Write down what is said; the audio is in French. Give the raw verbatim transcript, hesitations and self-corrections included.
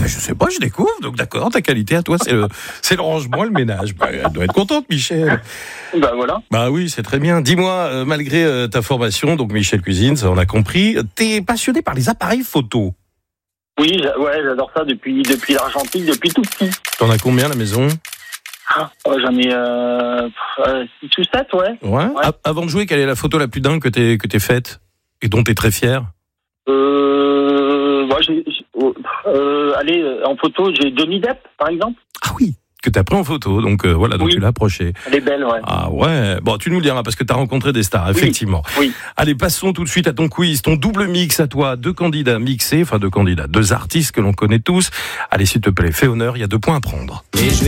je sais pas, je découvre. Donc d'accord, ta qualité à toi, c'est le, c'est le rangement, le ménage. Bah, elle doit être contente, Michel. Bah voilà. Bah oui, c'est très bien. Dis-moi, euh, malgré euh, ta formation, donc Michel Cuisine, ça on a compris, t'es passionné par les appareils photo. Oui, j'a- ouais, j'adore ça depuis depuis l'argentique, depuis tout petit. T'en as combien à la maison? Ah, ouais, j'en ai euh, six ou sept, ouais. Ouais. Ouais. A- avant de jouer, quelle est la photo la plus dingue que t'aies, que t'aies faite et dont t'es très fier? Euh, moi, j'ai, j'ai- euh, allez, en photo, j'ai Johnny Depp, par exemple. Ah oui, que t'as pris en photo, donc euh, voilà, donc Oui. tu l'as approché. Elle est belle, ouais. Ah ouais, bon, tu nous le diras parce que t'as rencontré des stars, effectivement. Oui. Allez, passons tout de suite à ton quiz, ton double mix à toi, deux candidats mixés, enfin deux candidats, deux artistes que l'on connaît tous. Allez, s'il te plaît, fais honneur, il y a deux points à prendre. Et je vais